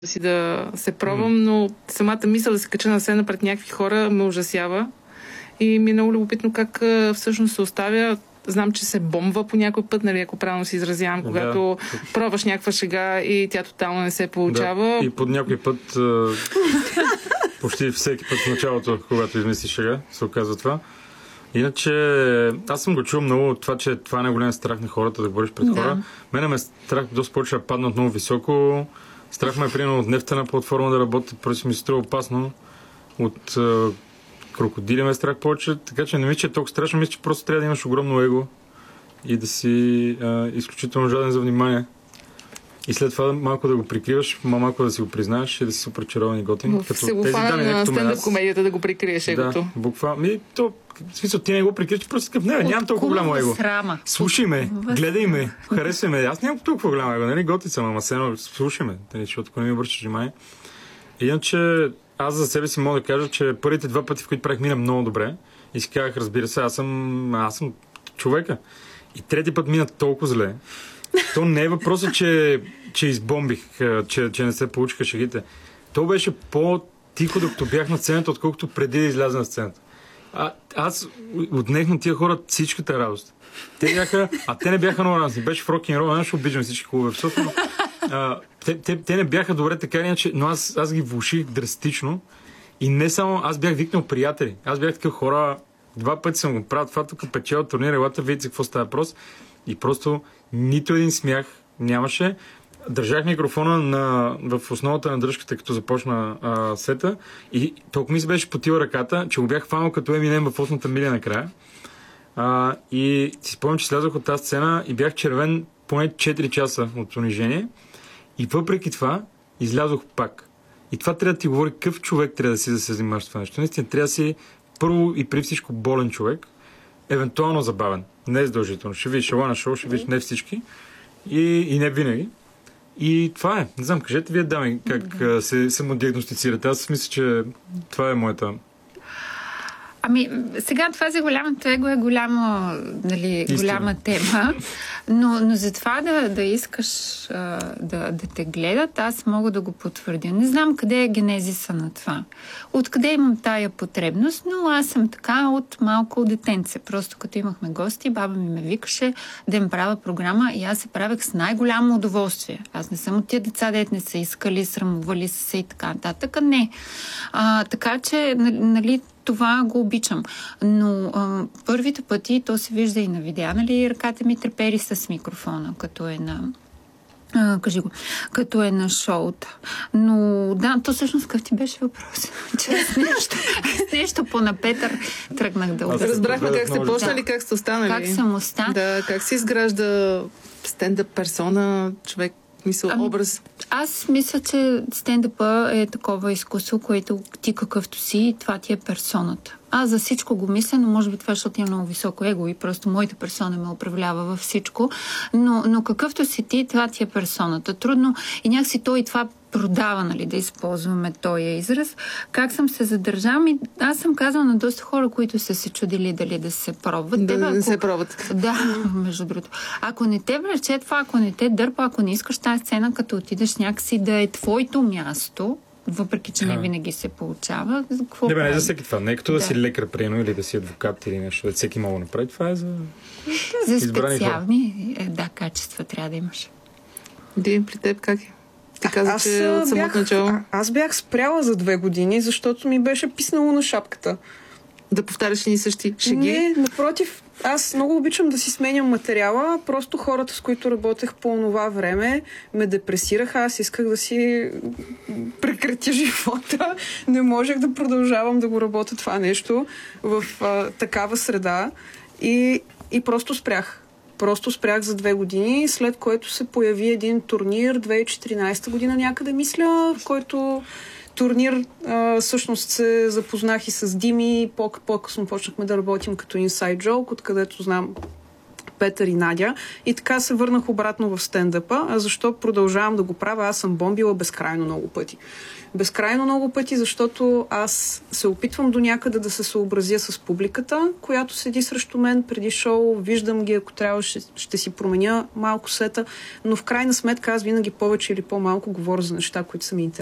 си да се пробвам, но самата мисъл да се кача на сцена пред някакви хора ме ужасява. И ми е много любопитно как всъщност се оставя. Знам, че се бомва по някой път, нали, ако правилно се изразявам, когато пробваш някаква шега и тя тотално не се получава. Да. И под някой път, почти всеки път в началото, когато измислиш шега, се оказва това. Иначе, аз съм го чул много това, че това е най-голям страх на хората да говориш пред хора. Мене ме страх доста повече да паднат много високо. Страх ме е примерно от нефтена платформа да работи, просто ми се струва опасно. От крокодили ме страх повече, така че не мисля, че е толкова страшно. Мисля, че просто трябва да имаш огромно его и да си изключително жаден за внимание. И след това малко да го прикриваш, малко да си го признаеш и да си супер чаровен и готин. Като се го фана на стендъп комедията да го прикриеш егото. Да, буквално. В смисъл, ти не го прикриеш, просто такъв, не, нямам толкова голямо его. Слушай ме, гледай ме, харесвай ме. Аз нямам толкова голямо его, нали, готи съм, ама сено, слушай ме, защото ако не ми обръщаш внимание. Иначе, аз за себе си мога да кажа, че първите 2 пъти, в които правих, мина много добре. И си казах, разбира се, аз съм човека. И трети път мина толкова зле. То не е въпросът, че избомбих, че не се получиха шегите. То беше по-тихо, докато бях на сцената, отколкото преди да изляза на сцената. Аз отнех на тия хора всичката радост. Те не бяха много радостни. Беше в рок-н-рол, нещо обичам всички клубове в София, но те не бяха добре така, иначе, но аз ги влуших драстично. И не само, аз бях викнал приятели. Аз бях такива хора, 2 пъти съм го правил това, тук печел турнир, елата, видите какво става въпрос. И просто нито един смях нямаше. Държах микрофона в основата на дръжката, като започна сета, и толкова ми се беше потила ръката, че го бях фанал като Еминем в 8-та миля накрая. И си спомням, че слязох от тази сцена и бях червен поне 4 часа от унижение. И въпреки това излязох пак. И това трябва да ти говори какъв човек трябва да си да се занимаваш с това нещо. Наистина трябва да си първо и при всичко болен човек, евентуално забавен. Не е задължително. Ще видиш ела на шоу, ще видиш не всички. И не винаги. И това е. Не знам, кажете вие, дами, как се самодиагностицирате. Аз мисля, че това е моята... Сега това за голямото его е голяма тема, но за това да искаш да те гледат, аз мога да го потвърдя. Не знам къде е генезиса на това. Откъде имам тая потребност, но аз съм така от малко детенце. Просто като имахме гости, баба ми ме викаше да им правя програма и аз се правех с най-голямо удоволствие. Аз не съм от тия деца, дет не са искали, срамували се и така нататък. Не. Така че, нали, това го обичам. Но първите пъти, то се вижда и на видеа, нали, ръката ми трепери с микрофона, като е на... кажи го, като е на шоута. Но да, то всъщност какъв ти беше въпрос? Че с нещо по-на Петър тръгнах да обясня. Разбрахме как сте почнали, как сте останали. Как съм останали. Да, как се изгражда стендъп персона, човек, образ. Аз мисля, че стендъпа е такова изкуство, което ти какъвто си, това ти е персоната. Аз за всичко го мисля, но може би това, защото имам много високо его и просто моята персона ме управлява във всичко. Но какъвто си ти, това ти е персоната. Трудно и някакси то и това продава, нали, да използваме този израз. Как съм се задържала? Аз съм казала на доста хора, които са се чудили дали да се пробват. Да се пробват. Да, между другото. Ако не те влече това, ако не те дърпа, ако не искаш тази сцена, като отидеш някакси да е твоето място, въпреки че не винаги се получава. Не е за всеки това. Не е като да си лекар, приено, или да си адвокат или нещо. Да всеки мога да направи. Това е за специални качества трябва да имаш. Дим, при теб как е? Ти каза, че от самото начало. Аз бях спряла за 2 години, защото ми беше писнало на шапката. Да повтаряш ни същи шеги? Не, напротив. Аз много обичам да си сменям материала. Просто хората, с които работех по това време, ме депресираха. Аз исках да си прекратя живота. Не можех да продължавам да го работя това нещо в такава среда. И просто спрях. Просто спрях за 2 години, след което се появи един турнир 2014 година някъде, мисля, в който турнир всъщност се запознах и с Дими. По-късно почнахме да работим като Inside Joke, откъдето знам Петър и Надя. И така се върнах обратно в стендъпа. А защо продължавам да го правя? Аз съм бомбила безкрайно много пъти. Безкрайно много пъти, защото аз се опитвам до някъде да се съобразя с публиката, която седи срещу мен преди шоу, виждам ги, ако трябва ще си променя малко сета, но в крайна сметка аз винаги повече или по-малко говоря за неща, които са ми интересни.